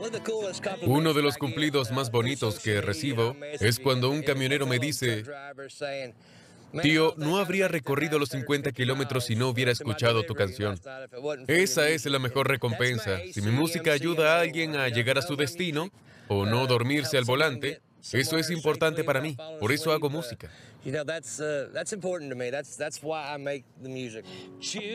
Uno de los cumplidos más bonitos que recibo es cuando un camionero me dice: tío, no habría recorrido los 50 kilómetros si no hubiera escuchado tu canción. Esa es la mejor recompensa. Si mi música ayuda a alguien a llegar a su destino o no dormirse al volante, eso es importante para mí. Por eso hago música.